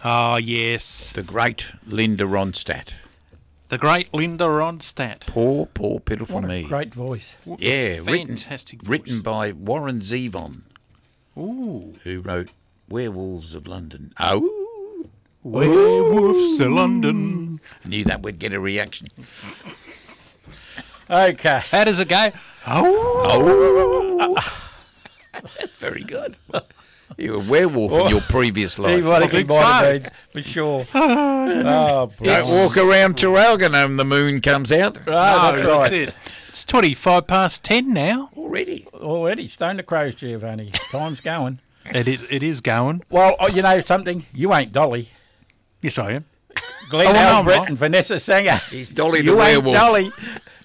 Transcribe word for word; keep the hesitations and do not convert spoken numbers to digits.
Oh, yes. The great Linda Ronstadt. The great Linda Ronstadt. Poor, poor, pitiful What a me. great voice. What Yeah, a written, fantastic voice. written by Warren Zevon, Ooh. who wrote Werewolves of London. Oh, Werewolves of London. I knew that would get a reaction. Okay. How does it go? Oh, that's very good. You were a werewolf in your previous life. He might have think might have so. been, for sure. Oh, Don't brilliant. walk around Traralgon and the moon comes out Oh, that's No, right. it. It's twenty-five past ten now. already. Already, stone the crows, Giovanni. Time's going. It is. It is going. Well, oh, you know something? You ain't Dolly. Yes, I am. Glenn Oh, well, no, I'm Albert not. and Vanessa Sanger. He's Dolly the You ain't werewolf. Dolly.